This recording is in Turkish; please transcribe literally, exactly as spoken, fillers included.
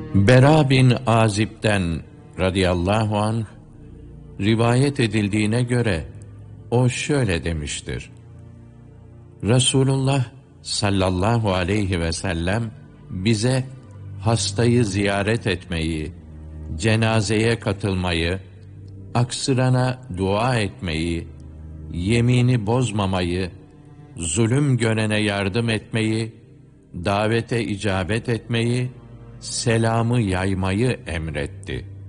Bera bin Azib'den radıyallahu anh rivayet edildiğine göre o şöyle demiştir: Resulullah sallallahu aleyhi ve sellem bize hastayı ziyaret etmeyi, cenazeye katılmayı, aksırana dua etmeyi, yemini bozmamayı, zulüm görene yardım etmeyi, davete icabet etmeyi, selamı yaymayı emretti.